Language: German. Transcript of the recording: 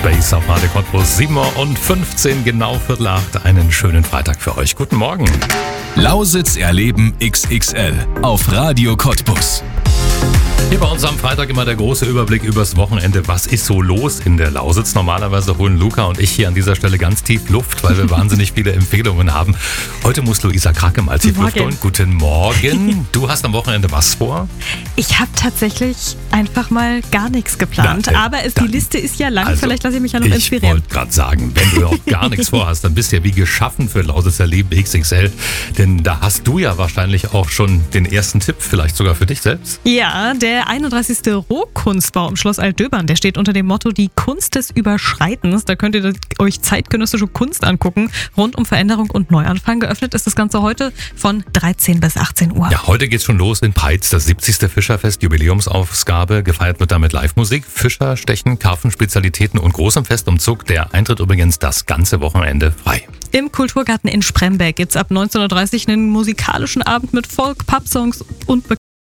Space auf Radio Cottbus. 7:15 Uhr, genau 7:45. Einen schönen Freitag für euch. Guten Morgen. Lausitz erleben XXL auf Radio Cottbus. Hier bei uns am Freitag immer der große Überblick übers Wochenende. Was ist so los in der Lausitz? Normalerweise holen Luca und ich hier an dieser Stelle ganz tief Luft, weil wir wahnsinnig viele Empfehlungen haben. Heute muss Luisa Krake mal tief Luft holen. Guten Morgen. Du hast am Wochenende was vor? Ich habe tatsächlich einfach mal gar nichts geplant. Aber die Liste ist ja lang. Also, vielleicht lasse ich mich ja noch inspirieren. Ich wollte gerade sagen, wenn du noch gar nichts vorhast, dann bist du ja wie geschaffen für Lausitz erleben XXL. Denn da hast du ja wahrscheinlich auch schon den ersten Tipp, vielleicht sogar für dich selbst. Ja, der 31. Rohkunstbau im Schloss Altdöbern, der steht unter dem Motto Die Kunst des Überschreitens. Da könnt ihr euch zeitgenössische Kunst angucken. Rund um Veränderung und Neuanfang. Geöffnet ist das Ganze heute von 13 bis 18 Uhr. Ja, heute geht's schon los in Peitz, das 70. Fischerfest, Jubiläumsausgabe. Gefeiert wird damit Live-Musik, Fischer, Stechen, Karpfenspezialitäten und großem Festumzug. Der Eintritt übrigens das ganze Wochenende frei. Im Kulturgarten in Spremberg gibt's ab 19:30 Uhr einen musikalischen Abend mit Folk, Pop-Songs und